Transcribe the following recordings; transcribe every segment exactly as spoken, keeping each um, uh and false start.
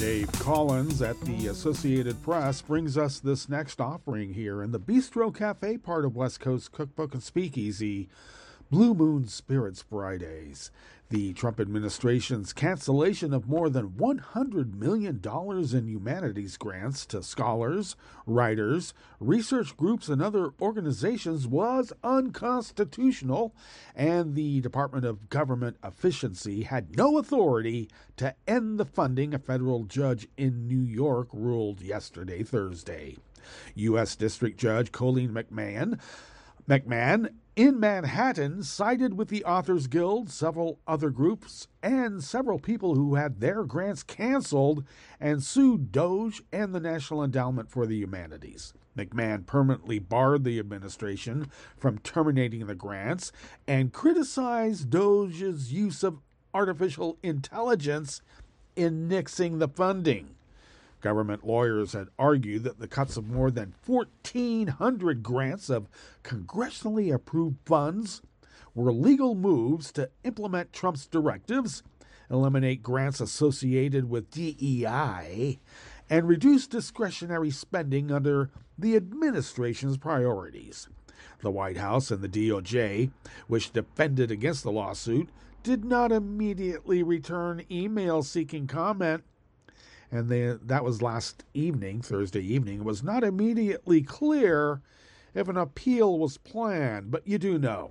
Dave Collins at the Associated Press brings us this next offering here in the Bistro Cafe part of West Coast Cookbook and Speakeasy, Blue Moon Spirits Fridays. The Trump administration's cancellation of more than one hundred million dollars in humanities grants to scholars, writers, research groups, and other organizations was unconstitutional, and the Department of Government Efficiency had no authority to end the funding, a federal judge in New York ruled yesterday, Thursday. U S. District Judge Colleen McMahon McMahon in Manhattan sided with the Authors Guild, several other groups, and several people who had their grants canceled and sued DOGE and the National Endowment for the Humanities. McMahon permanently barred the administration from terminating the grants and criticized DOGE's use of artificial intelligence in nixing the funding. Government lawyers had argued that the cuts of more than fourteen hundred grants of congressionally approved funds were legal moves to implement Trump's directives, eliminate grants associated with D E I, and reduce discretionary spending under the administration's priorities. The White House and the D O J, which defended against the lawsuit, did not immediately return emails seeking comment. And they, that was last evening, Thursday evening. It was not immediately clear if an appeal was planned, but you do know,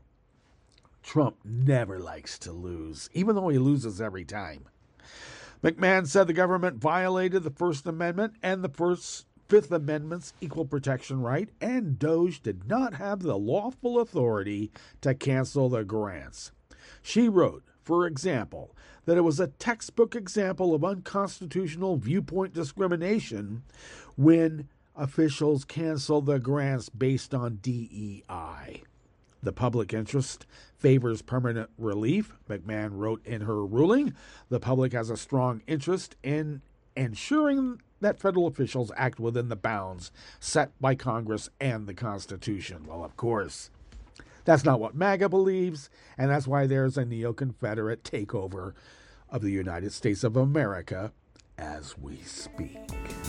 Trump never likes to lose, even though he loses every time. McMahon said the government violated the First Amendment and the First Fifth Amendment's equal protection right, and DOGE did not have the lawful authority to cancel the grants. She wrote, for example, that it was a textbook example of unconstitutional viewpoint discrimination when officials canceled the grants based on D E I. The public interest favors permanent relief, McMahon wrote in her ruling. The public has a strong interest in ensuring that federal officials act within the bounds set by Congress and the Constitution. Well, of course, that's not what MAGA believes, and that's why there's a neo-Confederate takeover of the United States of America as we speak.